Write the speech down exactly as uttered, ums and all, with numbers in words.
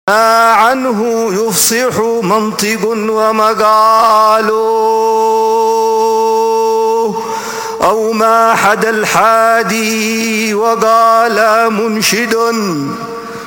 ما عنه يفصح منطق ومقال، أو ما حدا الحادي وقال منشد